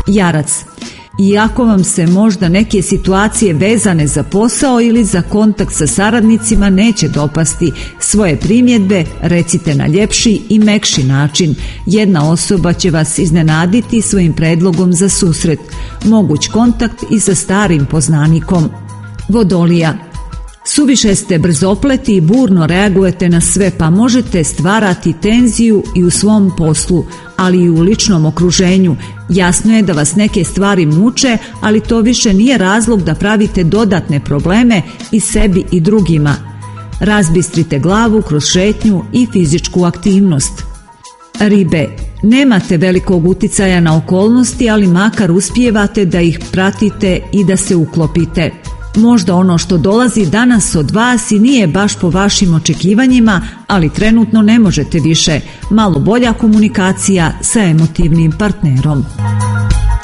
Jarac. Iako vam se možda neke situacije vezane za posao ili za kontakt sa saradnicima neće dopasti, svoje primjedbe recite na ljepši i mekši način. Jedna osoba će vas iznenaditi svojim predlogom za susret, moguć kontakt i sa starim poznanikom. Vodolija. Suviše ste brzopleti i burno reagujete na sve, pa možete stvarati tenziju i u svom poslu, ali i u ličnom okruženju. Jasno je da vas neke stvari muče, ali to više nije razlog da pravite dodatne probleme i sebi i drugima. Razbistrite glavu kroz šetnju i fizičku aktivnost. Ribe. Nemate velikog uticaja na okolnosti, ali makar uspijevate da ih pratite i da se uklopite. Možda ono što dolazi danas od vas i nije baš po vašim očekivanjima, ali trenutno ne možete više. Malo bolja komunikacija sa emotivnim partnerom.